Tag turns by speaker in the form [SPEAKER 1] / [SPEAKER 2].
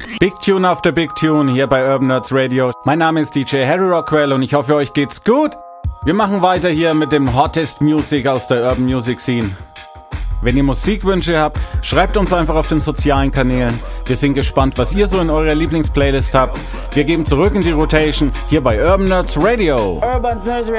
[SPEAKER 1] Big Tune after Big Tune hier bei Urban Nerds Radio. Mein Name ist DJ Harry Rockwell und ich hoffe, euch geht's gut. Wir machen weiter hier mit dem Hottest Music aus der Urban Music Scene. Wenn ihr Musikwünsche habt, schreibt uns einfach auf den sozialen Kanälen. Wir sind gespannt, was ihr so in eurer Lieblingsplaylist habt. Wir geben zurück in die Rotation hier bei Urban Nerds Radio.
[SPEAKER 2] Urban Nerds Radio.